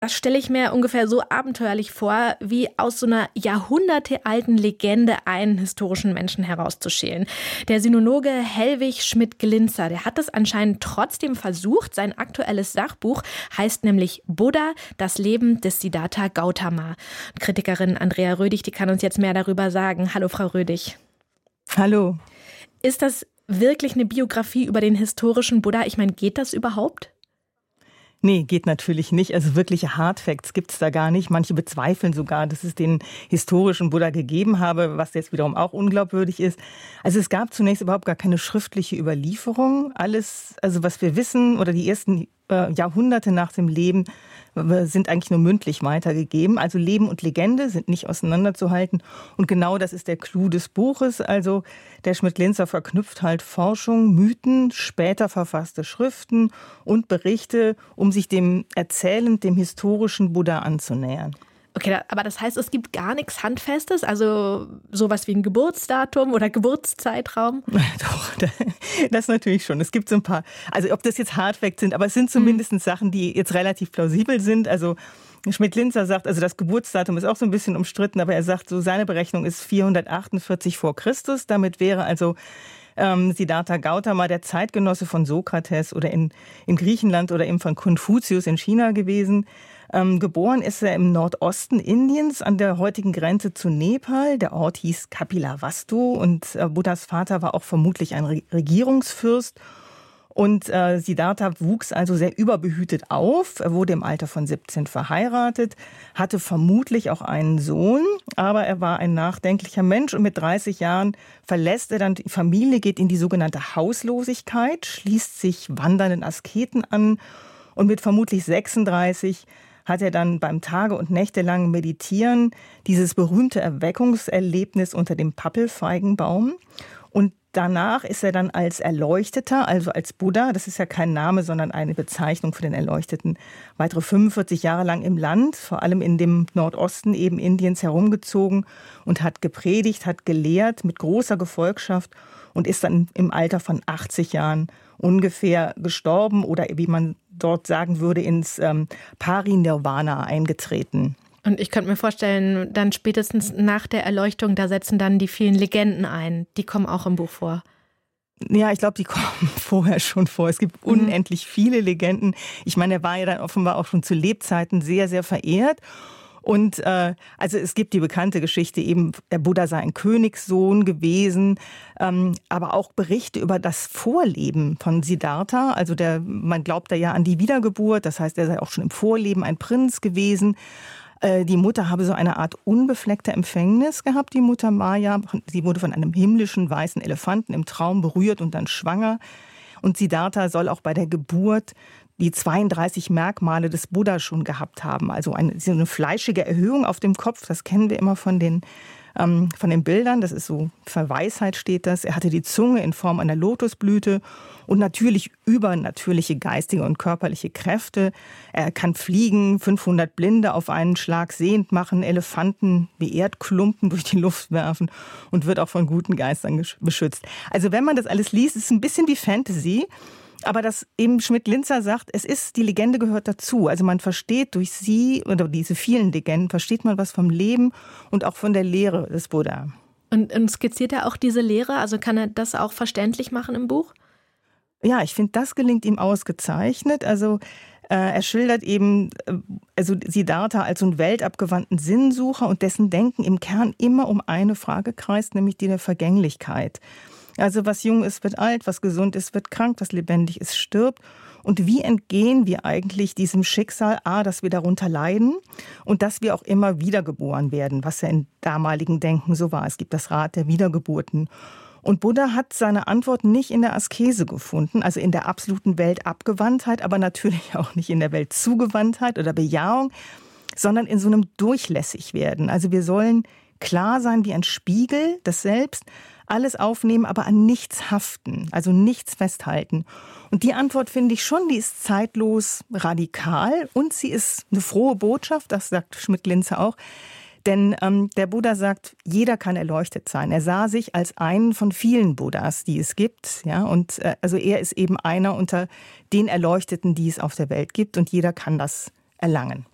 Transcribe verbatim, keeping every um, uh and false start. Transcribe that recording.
das stelle ich mir ungefähr so abenteuerlich vor, wie aus so einer jahrhundertealten Legende einen historischen Menschen herauszuschälen. Der Sinologe Hellwig Schmidt-Glinzer, der hat es anscheinend trotzdem versucht. Sein aktuelles Sachbuch heißt nämlich Buddha, das Leben des Siddhartha Gautama. Kritikerin Andrea Rödig, die kann uns jetzt mehr darüber sagen. Hallo, Frau Rödig. Hallo. Ist das wirklich eine Biografie über den historischen Buddha? Ich meine, geht das überhaupt? Nee, geht natürlich nicht. Also wirkliche Hardfacts gibt's da gar nicht. Manche bezweifeln sogar, dass es den historischen Buddha gegeben habe, was jetzt wiederum auch unglaubwürdig ist. Also es gab zunächst überhaupt gar keine schriftliche Überlieferung. Alles, also was wir wissen oder die ersten äh, Jahrhunderte nach dem Leben sind eigentlich nur mündlich weitergegeben. Also Leben und Legende sind nicht auseinanderzuhalten. Und genau das ist der Clou des Buches. Also der Schmidt-Glinzer verknüpft halt Forschung, Mythen, später verfasste Schriften und Berichte, um sich dem erzählend, dem historischen Buddha anzunähern. Okay, aber das heißt, es gibt gar nichts Handfestes, also sowas wie ein Geburtsdatum oder Geburtszeitraum? Doch, das natürlich schon. Es gibt so ein paar, also ob das jetzt Hardfacts sind, aber es sind zumindest mhm. Sachen, die jetzt relativ plausibel sind. Also Schmidt-Glinzer sagt, also das Geburtsdatum ist auch so ein bisschen umstritten, aber er sagt, so seine Berechnung ist vierhundertachtundvierzig vor Christus. Damit wäre also ähm, Siddhartha Gautama der Zeitgenosse von Sokrates oder in, in Griechenland oder eben von Konfuzius in China gewesen. Ähm, geboren ist er im Nordosten Indiens an der heutigen Grenze zu Nepal. Der Ort hieß Kapilavastu und äh, Buddhas Vater war auch vermutlich ein Re- Regierungsfürst. Und äh, Siddhartha wuchs also sehr überbehütet auf. Er wurde im Alter von siebzehn verheiratet, hatte vermutlich auch einen Sohn, aber er war ein nachdenklicher Mensch und mit dreißig Jahren verlässt er dann die Familie, geht in die sogenannte Hauslosigkeit, schließt sich wandernden Asketen an und mit vermutlich sechsunddreißig hat er dann beim Tage- und nächtelangen Meditieren dieses berühmte Erweckungserlebnis unter dem Pappelfeigenbaum. Und danach ist er dann als Erleuchteter, also als Buddha, das ist ja kein Name, sondern eine Bezeichnung für den Erleuchteten, weitere fünfundvierzig Jahre lang im Land, vor allem in dem Nordosten eben Indiens herumgezogen und hat gepredigt, hat gelehrt mit großer Gefolgschaft und ist dann im Alter von achtzig Jahren ungefähr gestorben oder wie man dort sagen würde, ins ähm, Parinirvana eingetreten. Und ich könnte mir vorstellen, dann spätestens nach der Erleuchtung, da setzen dann die vielen Legenden ein. Die kommen auch im Buch vor. Ja, ich glaube, die kommen vorher schon vor. Es gibt mhm. unendlich viele Legenden. Ich meine, er war ja dann offenbar auch schon zu Lebzeiten sehr, sehr verehrt. Und äh, also es gibt die bekannte Geschichte eben, der Buddha sei ein Königssohn gewesen, ähm, aber auch Berichte über das Vorleben von Siddhartha. Also der, man glaubt da ja an die Wiedergeburt, das heißt, er sei auch schon im Vorleben ein Prinz gewesen. Äh, die Mutter habe so eine Art unbefleckte Empfängnis gehabt, die Mutter Maya. Sie wurde von einem himmlischen weißen Elefanten im Traum berührt und dann schwanger. Und Siddhartha soll auch bei der Geburt die zweiunddreißig Merkmale des Buddha schon gehabt haben. Also eine, so eine fleischige Erhöhung auf dem Kopf, das kennen wir immer von den, ähm, von den Bildern. Das ist so, für Weisheit steht das. Er hatte die Zunge in Form einer Lotusblüte und natürlich übernatürliche geistige und körperliche Kräfte. Er kann fliegen, fünfhundert Blinde auf einen Schlag sehend machen, Elefanten wie Erdklumpen durch die Luft werfen und wird auch von guten Geistern beschützt. Also wenn man das alles liest, ist es ein bisschen wie Fantasy. Aber dass eben Schmidt-Glinzer sagt, es ist, die Legende gehört dazu. Also man versteht durch sie oder diese vielen Legenden, versteht man was vom Leben und auch von der Lehre des Buddha. Und, und skizziert er auch diese Lehre? Also kann er das auch verständlich machen im Buch? Ja, ich finde, das gelingt ihm ausgezeichnet. Also äh, er schildert eben äh, also Siddhartha als so einen weltabgewandten Sinnsucher und dessen Denken im Kern immer um eine Frage kreist, nämlich die der Vergänglichkeit. Also was jung ist, wird alt, was gesund ist, wird krank, was lebendig ist, stirbt. Und wie entgehen wir eigentlich diesem Schicksal, a, dass wir darunter leiden und dass wir auch immer wiedergeboren werden, was ja im damaligen Denken so war. Es gibt das Rad der Wiedergeburten. Und Buddha hat seine Antwort nicht in der Askese gefunden, also in der absoluten Weltabgewandtheit, aber natürlich auch nicht in der Weltzugewandtheit oder Bejahung, sondern in so einem Durchlässigwerden. Also wir sollen klar sein wie ein Spiegel des Selbst, alles aufnehmen, aber an nichts haften, also nichts festhalten. Und die Antwort finde ich schon, die ist zeitlos radikal und sie ist eine frohe Botschaft, das sagt Schmidt-Glinzer auch. Denn ähm, der Buddha sagt, jeder kann erleuchtet sein. Er sah sich als einen von vielen Buddhas, die es gibt. Ja, und äh, also er ist eben einer unter den Erleuchteten, die es auf der Welt gibt und jeder kann das erlangen.